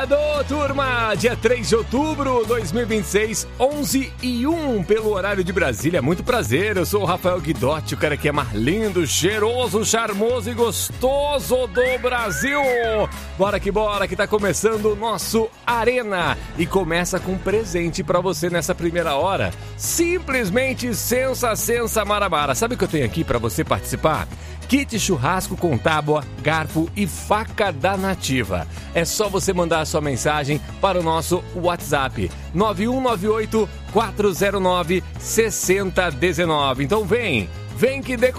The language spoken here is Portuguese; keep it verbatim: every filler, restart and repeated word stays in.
Sábado, turma, dia três de outubro de dois mil e vinte e seis, onze e um pelo horário de Brasília. Muito prazer, eu sou o Rafael Guidotti, o cara que é mais lindo, cheiroso, charmoso e gostoso do Brasil. Bora que bora, que tá começando o nosso Arena. E começa com um presente pra você nessa primeira hora. Simplesmente sensa, sensa, marabara. Sabe o que eu tenho aqui pra você participar? Kit churrasco com tábua, garfo e faca da Nativa. É só você mandar a sua mensagem para o nosso WhatsApp nove um nove oito, quatro zero nove, seis zero um nove. Então vem, vem que dê